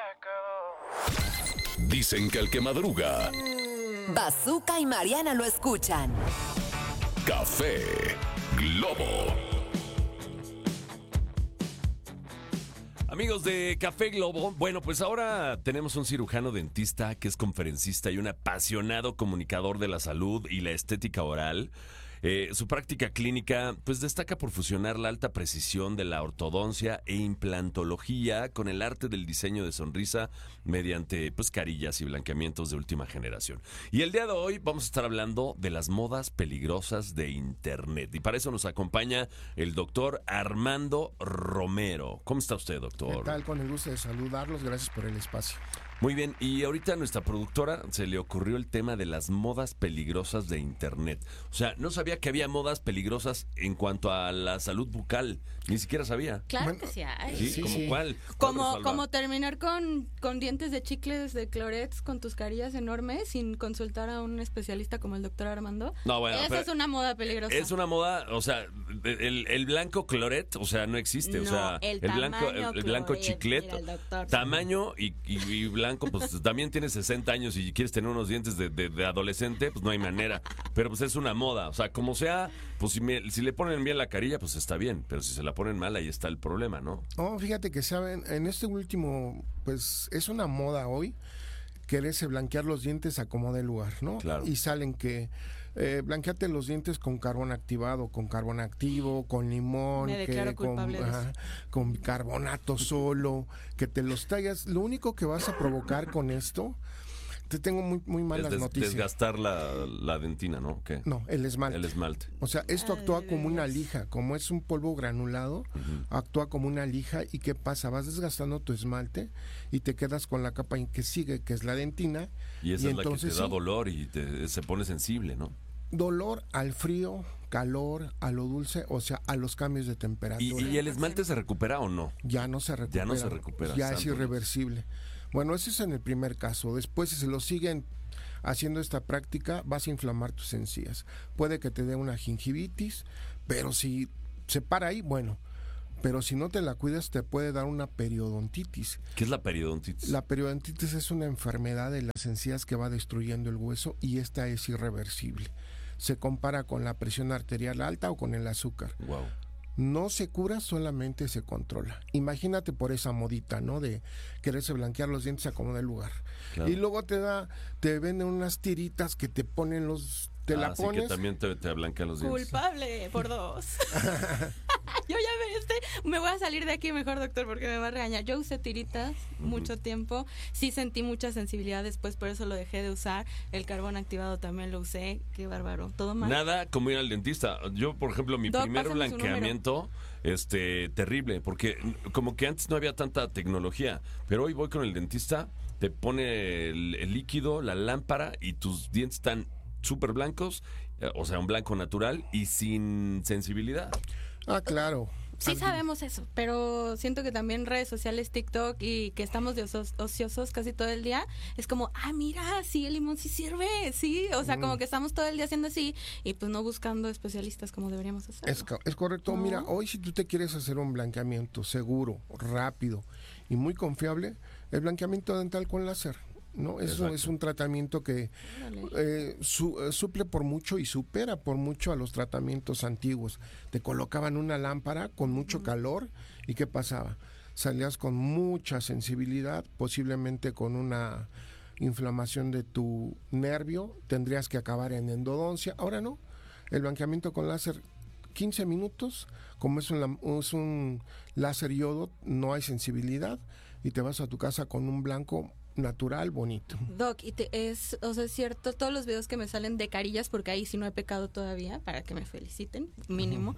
Dicen que el que madruga, Bazooka y Mariana lo escuchan. Café Globo. Amigos de Café Globo, bueno, pues ahora tenemos un cirujano dentista que es conferencista y un apasionado comunicador de la salud y la estética oral. Su práctica clínica pues destaca por fusionar la alta precisión de la ortodoncia e implantología con el arte del diseño de sonrisa mediante pues carillas y blanqueamientos de última generación. Y el día de hoy vamos a estar hablando de las modas peligrosas de Internet. Y para eso nos acompaña el doctor Armando Romero. ¿Cómo está usted, doctor? ¿Qué tal? Con el gusto de saludarlos. Gracias por el espacio. Muy bien, y ahorita a nuestra productora se le ocurrió el tema de las modas peligrosas de Internet. O sea, no sabía que había modas peligrosas en cuanto a la salud bucal. Ni siquiera sabía. Claro Bueno, que sí hay. ¿Sí? ¿Cómo sí. cuál? Como terminar con dientes de chicles de clorets con tus carillas enormes sin consultar a un especialista como el doctor Armando. No, bueno, Esa pero es una moda peligrosa. es una moda, o sea, el blanco cloret, o sea, no existe. O No, sea, el blanco, tamaño el blanco cloret, chiclet, mira, el doctor. tamaño y blanco, pues también tienes 60 años y quieres tener unos dientes de adolescente, pues no hay manera. Pero pues es una moda, o sea, como sea, pues si le ponen bien la carilla, pues está bien, pero si se la ponen mal, ahí está el problema, ¿no? Oh, fíjate que saben, en este último, pues es una moda hoy quererse blanquear los dientes a como dé lugar, ¿no? Claro. Y salen que blanqueate los dientes con carbón activado, con carbón activo, con limón, Me declaro culpable de eso. con bicarbonato solo, que te los tallas. Lo único que vas a provocar con esto, te tengo muy malas Es noticias. desgastar la dentina, ¿no? ¿Qué? No, el esmalte. El esmalte. O sea, esto Ay, actúa de como una veras. lija, como es un polvo granulado, actúa como una lija. ¿Y qué pasa? Vas desgastando tu esmalte y te quedas con la capa que sigue, que es la dentina. Y esa es la que te entonces, da sí, dolor y se pone sensible, ¿no? dolor al frío, calor, a lo dulce, o sea, a los cambios de temperatura. ¿Y el esmalte se recupera o no? Ya no se recupera. Ya no se recupera, Ya es santo Dios. irreversible. Bueno, ese es en el primer caso. Después, si se lo siguen haciendo esta práctica, vas a inflamar tus encías. Puede que te dé una gingivitis, pero si se para ahí, bueno. Pero si no te la cuidas, te puede dar una periodontitis. ¿Qué es la periodontitis? La periodontitis es una enfermedad de las encías que va destruyendo el hueso y esta es irreversible. Se compara con la presión arterial alta o con el azúcar. Wow. No se cura, solamente se controla. Imagínate por esa modita, ¿no? De quererse blanquear los dientes a como dé lugar. Claro. Y luego te venden unas tiritas que te ponen te la sí, pones. que también te blanquean los dientes. Culpable por dos. Yo ya me voy a salir de aquí mejor, doctor, porque me va a regañar. Yo usé tiritas mucho tiempo, sí sentí mucha sensibilidad después, por eso lo dejé de usar. El carbón activado también lo usé, qué bárbaro, todo mal. Nada como ir al dentista. Yo, por ejemplo, mi Doc, primer pásanos su blanqueamiento, terrible, porque como que antes no había tanta tecnología, pero hoy voy con el dentista, te pone el líquido, la lámpara y tus dientes están súper blancos, o sea, un blanco natural y sin sensibilidad. Ah, claro. Sí sabemos eso, pero siento que también redes sociales, TikTok y que estamos de ociosos casi todo el día, es como, mira, sí, el limón sí sirve, sí, o sea, como que estamos todo el día haciendo así y pues no buscando especialistas como deberíamos hacerlo. Es correcto. ¿No? Mira, hoy si tú te quieres hacer un blanqueamiento seguro, rápido y muy confiable, el blanqueamiento dental con láser. ¿No? Eso Exacto. es un tratamiento que suple por mucho y supera por mucho a los tratamientos antiguos. Te colocaban una lámpara con mucho calor y ¿qué pasaba? Salías con mucha sensibilidad, posiblemente con una inflamación de tu nervio, tendrías que acabar en endodoncia. Ahora no, el blanqueamiento con láser 15 minutos, como es un láser iodo, no hay sensibilidad y te vas a tu casa con un blanco natural, bonito. Doc, es cierto, todos los videos que me salen de carillas, porque ahí sí no he pecado todavía, para que me feliciten, mínimo,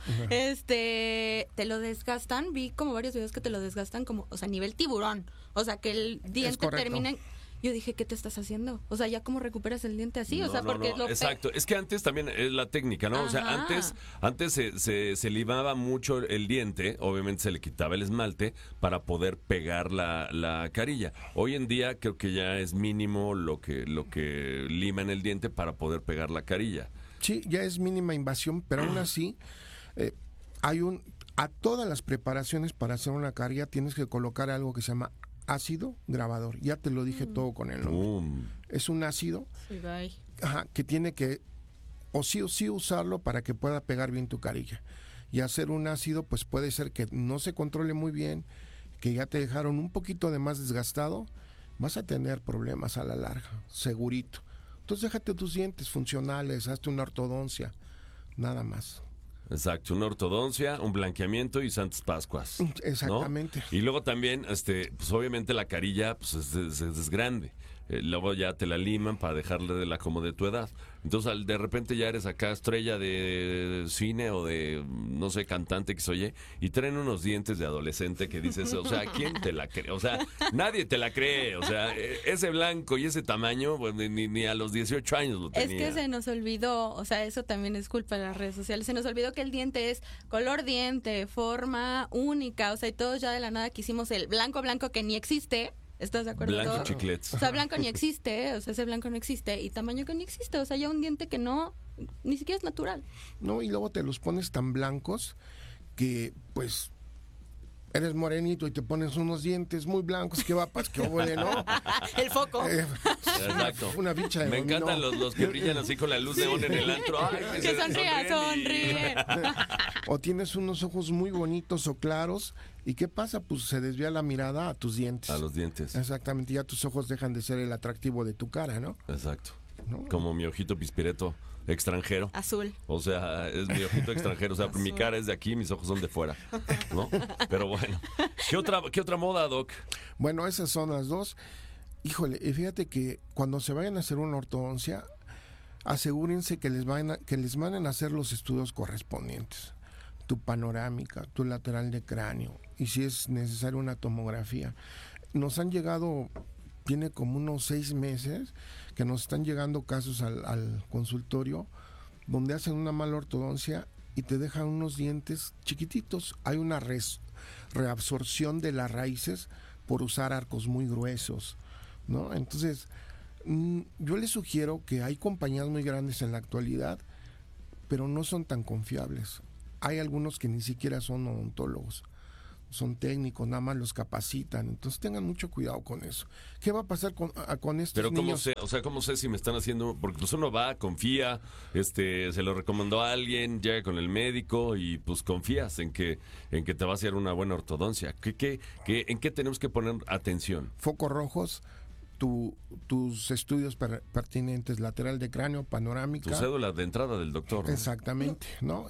te lo desgastan, vi como varios videos que te lo desgastan como, o sea, nivel tiburón, o sea, que el diente correcto. termine. Yo dije, ¿qué te estás haciendo? O sea, ¿ya cómo recuperas el diente así? O sea, porque no. Exacto, es que antes también es la técnica, ¿no? O sea, Ajá. antes se limaba mucho el diente, obviamente se le quitaba el esmalte para poder pegar la carilla. Hoy en día creo que ya es mínimo lo que lima en el diente para poder pegar la carilla. Sí, ya es mínima invasión, pero aún así a todas las preparaciones para hacer una carilla tienes que colocar algo que se llama ácido grabador. Ya te lo dije todo con el nombre. Es un ácido Sí, bye. que tiene que o sí usarlo para que pueda pegar bien tu carilla. Y hacer un ácido, pues puede ser que no se controle muy bien, que ya te dejaron un poquito de más desgastado, vas a tener problemas a la larga, segurito. Entonces déjate tus dientes funcionales, hazte una ortodoncia, nada más. Exacto, una ortodoncia, un blanqueamiento y Santas Pascuas. ¿no? Exactamente. Y luego también, pues obviamente la carilla pues es grande. Luego ya te la liman para dejarle de la como de tu edad. Entonces de repente ya eres acá estrella de cine o de, no sé, cantante que se oye, y traen unos dientes de adolescente que dices, o sea, ¿quién te la cree? O sea, nadie te la cree. O sea, ese blanco y ese tamaño, pues, ni a los 18 años lo tenía. Es que se nos olvidó, o sea, eso también es culpa de las redes sociales. Se nos olvidó que el diente es color diente, forma única, o sea, y todos ya de la nada quisimos el blanco que ni existe. ¿Estás de acuerdo? Blanco chiclets. O sea, blanco ni existe, o sea, ese blanco no existe, y tamaño que ni existe, o sea, ya un diente que no, ni siquiera es natural. No, y luego te los pones tan blancos que, pues, eres morenito y te pones unos dientes muy blancos, que va, que huele, ¿no? El foco. Exacto. Una bicha de Me dominó. encantan los que brillan así con la luz neón en el antro. Ay, Que sonríe. O tienes unos ojos muy bonitos o claros, ¿y qué pasa? Pues se desvía la mirada a tus dientes. A los dientes. Exactamente, ya tus ojos dejan de ser el atractivo de tu cara, ¿no? Exacto. ¿No? Como mi ojito pispireto extranjero. Azul. O sea, es mi ojito extranjero. O sea, mi cara es de aquí, mis ojos son de fuera. ¿No? Pero bueno. ¿Qué otra moda, Doc? Bueno, esas son las dos. Híjole, y fíjate que cuando se vayan a hacer una ortodoncia, asegúrense que les manden a hacer los estudios correspondientes. Tu panorámica, tu lateral de cráneo, y si es necesario una tomografía. Nos han llegado, tiene como unos 6 meses, que nos están llegando casos al consultorio donde hacen una mala ortodoncia y te dejan unos dientes chiquititos. Hay una reabsorción de las raíces por usar arcos muy gruesos, ¿no? Entonces, yo les sugiero que hay compañías muy grandes en la actualidad, pero no son tan confiables. Hay algunos que ni siquiera son odontólogos, son técnicos, nada más los capacitan. Entonces tengan mucho cuidado con eso. ¿Qué va a pasar con estos Pero niños? ¿cómo sé si me están haciendo? Porque pues uno va, confía, se lo recomendó a alguien, llega con el médico y pues confías en que te va a hacer una buena ortodoncia. ¿En qué tenemos que poner atención? Focos rojos, tus estudios pertinentes, lateral de cráneo, panorámica. Tu cédula de entrada del doctor, ¿no? Exactamente, ¿no?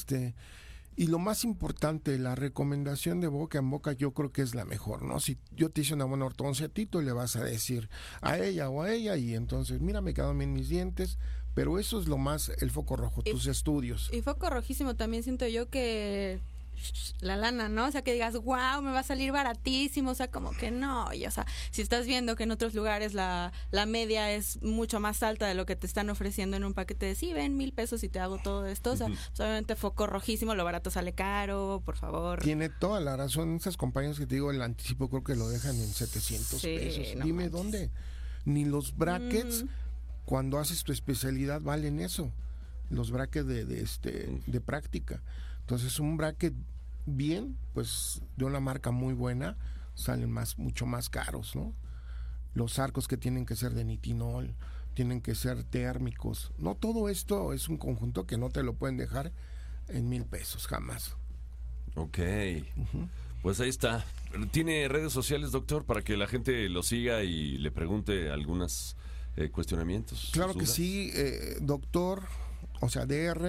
Y lo más importante, la recomendación de boca en boca, yo creo que es la mejor, ¿no? Si yo te hice una buena ortodoncia a ti, tú le vas a decir a ella o a ella, y entonces, mira, me quedan bien mis dientes, pero eso es lo más, el foco rojo, tus estudios. Y foco rojísimo también siento yo que la lana, ¿no? O sea, que digas, wow, me va a salir baratísimo, o sea, como que no, y, o sea, si estás viendo que en otros lugares la media es mucho más alta de lo que te están ofreciendo en un paquete de, sí, ven, 1,000 pesos y te hago todo esto, o sea, pues, obviamente foco rojísimo, lo barato sale caro, por favor. Tiene toda la razón, esas compañías que te digo, el anticipo creo que lo dejan en 700 Sí, pesos. no Dime manches. dónde. Ni los brackets, cuando haces tu especialidad, valen eso. Los brackets de práctica. Entonces, un bracket bien, pues de una marca muy buena, salen mucho más caros, ¿no? Los arcos que tienen que ser de nitinol, tienen que ser térmicos. No, todo esto es un conjunto que no te lo pueden dejar en 1,000 pesos, jamás. Ok. Pues ahí está. ¿Tiene redes sociales, doctor, para que la gente lo siga y le pregunte algunos cuestionamientos? Claro que dudas? sí, doctor, o sea,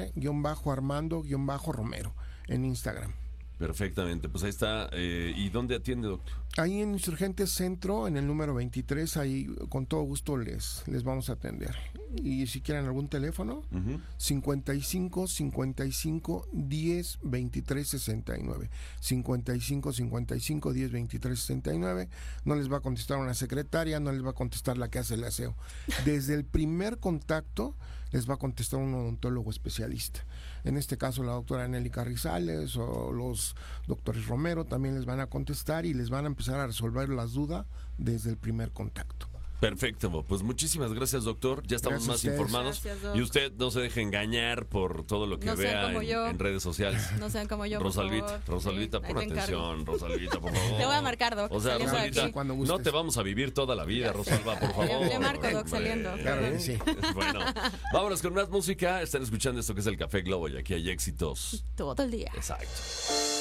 dr-armando-romero en Instagram. Perfectamente, pues ahí está. ¿Y dónde atiende, doctor? Ahí en Insurgentes Centro, en el número 23, ahí con todo gusto les vamos a atender. Y si quieren algún teléfono, 55 55 10 23 69. 55 55 10 23 69. No les va a contestar una secretaria, no les va a contestar la que hace el aseo. Desde el primer contacto les va a contestar un odontólogo especialista. En este caso la doctora Nelly Carrizales o los doctores Romero también les van a contestar y les van a empezar a resolver las dudas desde el primer contacto. Perfecto, pues muchísimas gracias, doctor. Ya estamos Gracias a más ustedes. informados. Gracias, Doc. Y usted no se deje engañar por todo lo que No sean vea como yo. en redes sociales. No sean como yo, Rosalvita, por favor. Rosalvita, Sí, pon ahí te encargo. atención, Rosalvita, por favor. Te voy a marcar, Doc, O sea, saliendo de Rosalvita, aquí. Cuando no gustes. te vamos a vivir toda la vida, Rosalba, por favor. Le marco, Doc, Hombre. saliendo. Claro que sí. Bueno, vámonos con más música. Están escuchando esto que es el Café Globo y aquí hay éxitos. Todo el día. Exacto.